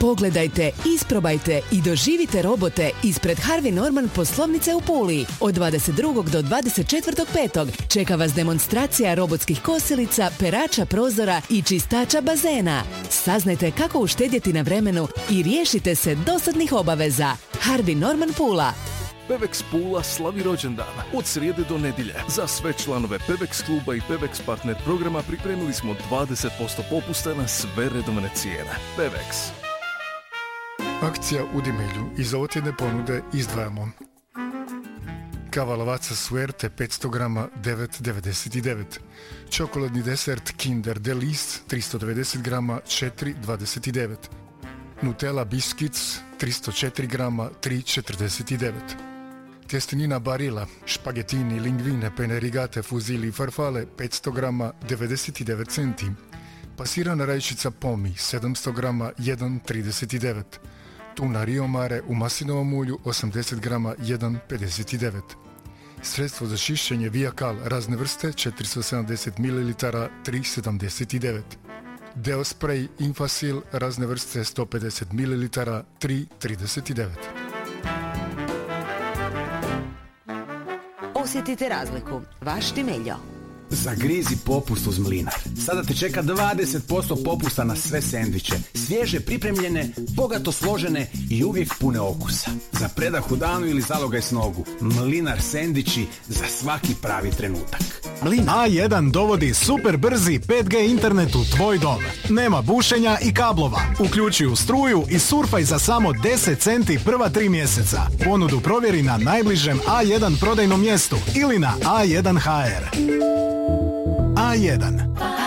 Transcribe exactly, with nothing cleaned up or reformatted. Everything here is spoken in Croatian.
Pogledajte, isprobajte i doživite robote ispred Harvey Norman poslovnice u Puli. Od dvadeset drugog do dvadeset četvrtog petog čeka vas demonstracija robotskih kosilica, perača prozora i čistača bazena. Saznajte kako uštedjeti na vremenu i riješite se dosadnih obaveza. Harvey Norman Pula. Pevex Pula slavi rođendan od srijede do nedjelje. Za sve članove Pevex kluba i Pevex partner programa pripremili smo dvadeset posto popusta na sve redovne cijene. Pevex. Akcija u Dimelju. Iza otjedne ponude izdvajamo kava Lavazza Suerte petsto grama devet devedeset devet, čokoladni desert Kinder Delice tristo devedeset grama četiri dvadeset devet, Nutella Biscuits tristo četiri grama tri četrdeset devet, tjestenina Barilla, špagetini, lingvine, pene rigate, fuzili, farfale petsto grama devedeset devet centi, pasirana rajčica Pomi sedamsto grama jedan trideset devet, tuna Rio Mare u maslinovom ulju osamdeset grama jedan pedeset devet, sredstvo za čišćenje Viacal razne vrste četiristo sedamdeset mililitara tri sedamdeset devet, Deo spray Infasil razne vrste sto pedeset mililitara tri trideset devet. Osjetite razliku. Vaš Dimeljo. Zagrizi popust uz Mlinar. Sada te čeka dvadeset posto popusta na sve sendviče. Svježe pripremljene, bogato složene i uvijek pune okusa. Za predah u danu ili zalogaj s nogu. Mlinar sendviči za svaki pravi trenutak. A jedan dovodi super brzi pet G internet u tvoj dom. Nema bušenja i kablova. Uključi u struju i surfaj za samo deset centi prva tri mjeseca. Ponudu provjeri na najbližem A jedan prodajnom mjestu ili na A jedan H R. A jedan.